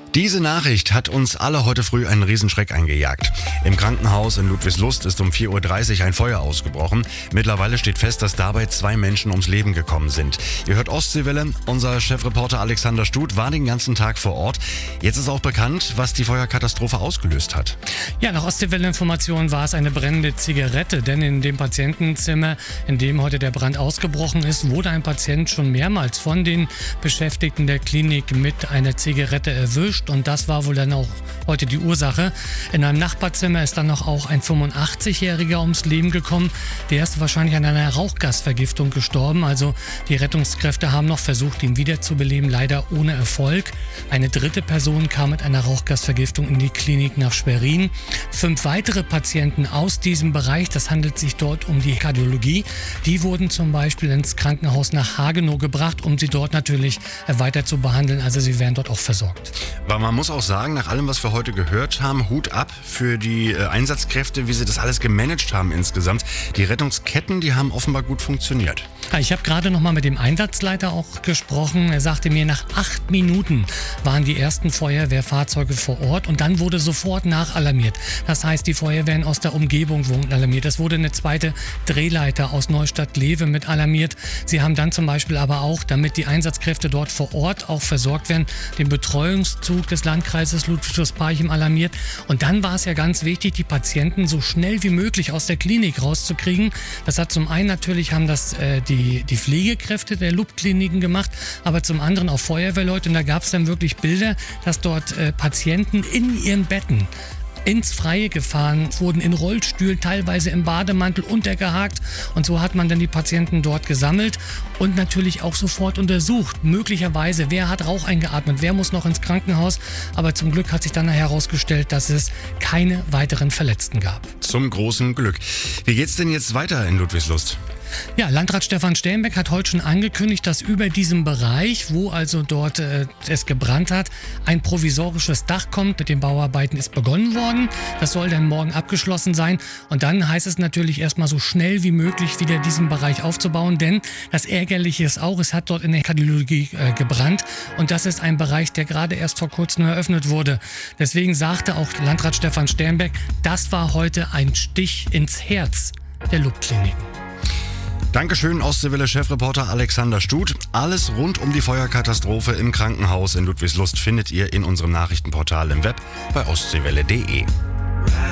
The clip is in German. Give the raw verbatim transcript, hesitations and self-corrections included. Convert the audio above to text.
Diese Nachricht hat uns alle heute früh einen Riesenschreck eingejagt. Im Krankenhaus in Ludwigslust ist um vier Uhr dreißig ein Feuer ausgebrochen. Mittlerweile steht fest, dass dabei zwei Menschen ums Leben gekommen sind. Ihr hört Ostseewelle. Unser Chefreporter Alexander Stut war den ganzen Tag vor Ort. Jetzt ist auch bekannt, was die Feuerkatastrophe ausgelöst hat. Ja, nach Ostseewelle-Informationen war es eine brennende Zigarette, denn in dem Patientenzimmer, in dem heute der Brand ausgebrochen ist, wurde ein Patient schon mehrmals von den Beschäftigten der Klinik mit einer Zigarette erwischt. Und das war wohl dann auch heute die Ursache. In einem Nachbarzimmer ist dann noch auch ein fünfundachtzigjähriger ums Leben gekommen. Der ist wahrscheinlich an einer Rauchgasvergiftung gestorben. Also die Rettungskräfte haben noch versucht, ihn wiederzubeleben, leider ohne Erfolg. Eine dritte Person kam mit einer Rauchgasvergiftung in die Klinik nach Schwerin. Fünf weitere Patienten aus diesem Bereich, das handelt sich dort um die Kardiologie, die wurden zum Beispiel ins Krankenhaus nach Hagenow gebracht, um sie dort natürlich weiter zu behandeln. Also sie werden dort auch versorgt. Aber man muss auch sagen, nach allem, was wir heute gehört haben, Hut ab für die äh, Einsatzkräfte, wie sie das alles gemanagt haben insgesamt. Die Rettungsketten, die haben offenbar gut funktioniert. Ja, ich habe gerade noch mal mit dem Einsatzleiter auch gesprochen. Er sagte mir, nach acht Minuten waren die ersten Feuerwehrfahrzeuge vor Ort und dann wurde sofort nachalarmiert. Das heißt, die Feuerwehren aus der Umgebung wurden alarmiert. Es wurde eine zweite Drehleiter aus Neustadt-Lewe mit alarmiert. Sie haben dann zum Beispiel aber auch, damit die Einsatzkräfte dort vor Ort auch versorgt werden, den Betreuungszug des Landkreises Ludwigsparchim alarmiert. Und dann war es ja ganz wichtig, die Patienten so schnell wie möglich aus der Klinik rauszukriegen. Das hat zum einen natürlich haben das äh, die, die Pflegekräfte der L U B-Kliniken gemacht, aber zum anderen auch Feuerwehrleute. Und da gab es dann wirklich Bilder, dass dort äh, Patienten in ihren Betten ins Freie gefahren wurden, in Rollstühlen, teilweise im Bademantel untergehakt. Und so hat man dann die Patienten dort gesammelt und natürlich auch sofort untersucht. Möglicherweise, wer hat Rauch eingeatmet, wer muss noch ins Krankenhaus. Aber zum Glück hat sich dann herausgestellt, dass es keine weiteren Verletzten gab. Zum großen Glück. Wie geht's denn jetzt weiter in Ludwigslust? Ja, Landrat Stefan Sternbeck hat heute schon angekündigt, dass über diesem Bereich, wo also dort äh, es gebrannt hat, ein provisorisches Dach kommt. Mit den Bauarbeiten ist begonnen worden. Das soll dann morgen abgeschlossen sein. Und dann heißt es natürlich erstmal so schnell wie möglich wieder diesen Bereich aufzubauen. Denn das Ärgerliche ist auch, es hat dort in der Kardiologie äh, gebrannt. Und das ist ein Bereich, der gerade erst vor kurzem eröffnet wurde. Deswegen sagte auch Landrat Stefan Sternbeck, das war heute ein Stich ins Herz der L U B-Kliniken. Dankeschön, Ostseewelle-Chefreporter Alexander Stut. Alles rund um die Feuerkatastrophe im Krankenhaus in Ludwigslust findet ihr in unserem Nachrichtenportal im Web bei ostseewelle punkt de.